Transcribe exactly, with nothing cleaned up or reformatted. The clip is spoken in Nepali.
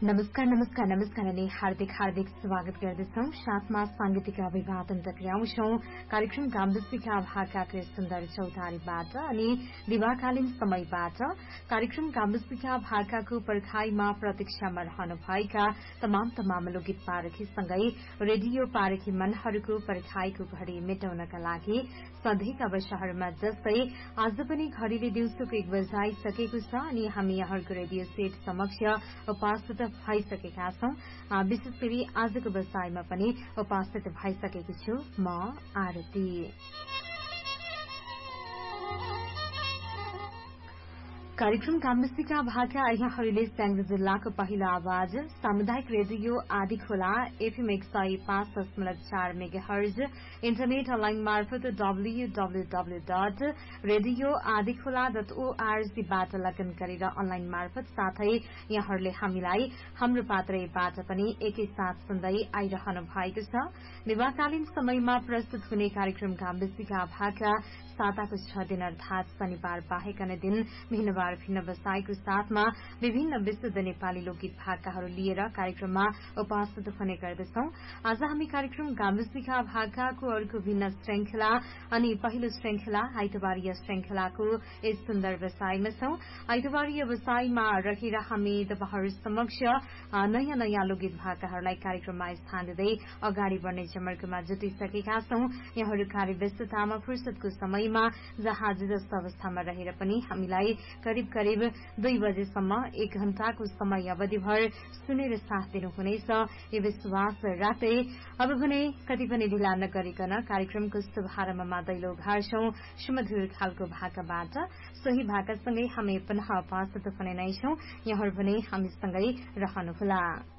नमस्कार नमस्कार नमस्कार अनि हार्दिक हार्दिक स्वागत गर्दछौ। साथमा सांगीतिक अभिवादन टक्राउँछौ कार्यक्रम गाम्बुसिका भाकाको सुन्दर चौतारीबाट अनि दिवाकालीन समयबाट कार्यक्रम गाम्बुसिका भाकाको पर्खाईमा प्रतीक्षामा रहनुभएका तमाम तमाम लोकगीत पारखीसँगै रेडियो पारखी मनहरूको पर्खाईको घड़ी मेटाउनका लागि सधैँका वर्षहरूमा जस्तै आज पनि घड़ीले दिउँसोको एक बजाइसकेको छ अनि हामी यहाँको रेडियो सेट समक्ष उपस्थित भइसकेका छौं। विशेष गरी आजको बसाईमा पनि उपस्थित भइसकेको छु म आरती। कार्यक्रम गाम्बुसिका भाका यहाँहरूले स्याङ्जा जिल्लाको पहिलो आवाज सामुदायिक रेडियो आदि खोला एफएम एक सय पाँच दशमलव चार मेगा हर्ज इन्टरनेट अनलाइन मार्फत डब्ल्यूडब्ल्यूडब्ल्यू डट रेडियो आदि खोला डट ओआरजीबाट लगन गरेर अनलाइन मार्फत साथै यहाँहरूले हामीलाई हाम्रो पात्रबाट पनि एकैसाथ सुन्दै आइरहनु भएको छ। दिवाकालीन समयमा प्रस्तुत हुने कार्यक्रम गाम्बुसिका भाका साताको छ दिन अर्थात शनिबार बाहेक अन्य दिन महीनावार भिन्न बसाईको साथमा विभिन्न विशुद्ध नेपाली लोकगीत भाकाहरू लिएर कार्यक्रममा उपस्थित हुने गर्दछौं। आज हामी कार्यक्रम गाम्बुसिका भाकाको अर्को भिन्न श्रृंखला अनि पहिलो श्रृंखला आइतबारीय श्रृंखलाको यस सुन्दर बसाईमा छौं। आइतबारीय बसाईमा रहेर हामी तपाईहरु समक्ष नयाँ नयाँ लोकगीत भाकाहरूलाई कार्यक्रममा स्थान दिँदै अगाडि बढ्ने जमर्कोमा जुटिसकेका छौं। यहाँहरू कार्य व्यस्ततामा फुर्सदको समय जहाँ जस्त अवस्थामा रहेर पनि हामीलाई करिब करिब दुई बजेसम्म एक घण्टाको समय अवधिभर सुनेर साथ दिनुहुनेछ यो विश्वास राख्दै अब भने कति पनि ढिला नगरिकन कार्यक्रमको शुभारम्भमा दैलो घार्छौं सुमधुर खालको भाकाबाट। सोही भाकासँगै हामी पुनः उपस्थित हुने नै छौं। यहाँहरू भने हामीसँगै रहनुहोला।